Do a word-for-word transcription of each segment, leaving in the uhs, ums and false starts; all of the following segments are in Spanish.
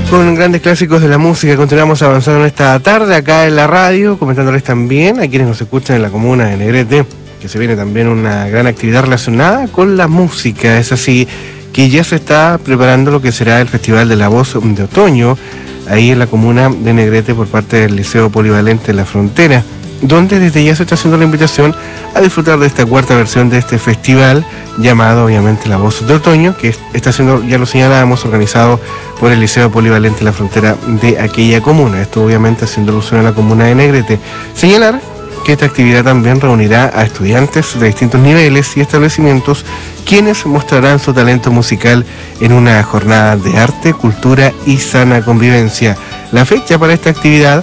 Con grandes clásicos de la música continuamos avanzando en esta tarde acá en la radio, comentándoles también a quienes nos escuchan en la comuna de Negrete que se viene también una gran actividad relacionada con la música. Es así que ya se está preparando lo que será el Festival de la Voz de Otoño ahí en la comuna de Negrete por parte del Liceo Polivalente La Frontera, donde desde ya se está haciendo la invitación a disfrutar de esta cuarta versión de este festival llamado obviamente La Voz de Otoño, que está siendo, ya lo señalábamos, organizado por el Liceo Polivalente La Frontera de aquella comuna. Esto obviamente haciendo alusión a la comuna de Negrete. Señalar que esta actividad también reunirá a estudiantes de distintos niveles y establecimientos quienes mostrarán su talento musical en una jornada de arte, cultura y sana convivencia. La fecha para esta actividad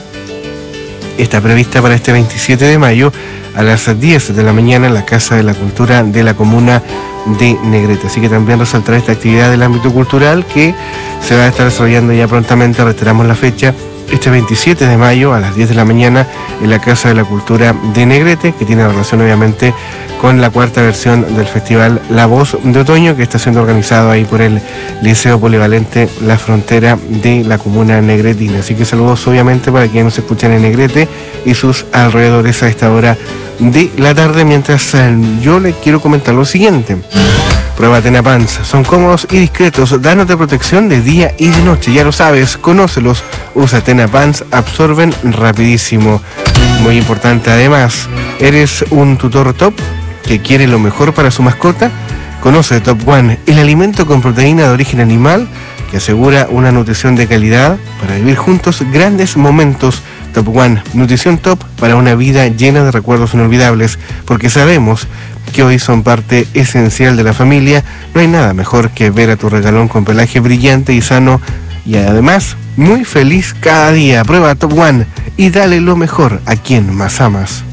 está prevista para este veintisiete de mayo a las diez de la mañana en la Casa de la Cultura de la comuna de Negrete. Así que también resaltar esta actividad del ámbito cultural que se va a estar desarrollando ya prontamente. Reiteramos la fecha, este veintisiete de mayo a las diez de la mañana en la Casa de la Cultura de Negrete, que tiene relación obviamente con la cuarta versión del festival La Voz de Otoño, que está siendo organizado ahí por el Liceo Polivalente La Frontera de la comuna negretina. Así que saludos obviamente para quienes nos escuchan en Negrete y sus alrededores a esta hora de la tarde, mientras eh, yo les quiero comentar lo siguiente. Prueba Tenapants, son cómodos y discretos, dándote protección de día y de noche, ya lo sabes, conócelos, usa Tenapants, absorben rapidísimo. Muy importante además, ¿eres un tutor top que quiere lo mejor para su mascota? Conoce Top One, el alimento con proteína de origen animal que asegura una nutrición de calidad para vivir juntos grandes momentos. Top One, nutrición top para una vida llena de recuerdos inolvidables, porque sabemos que hoy son parte esencial de la familia. No hay nada mejor que ver a tu regalón con pelaje brillante y sano y además muy feliz cada día. Prueba Top One y dale lo mejor a quien más amas.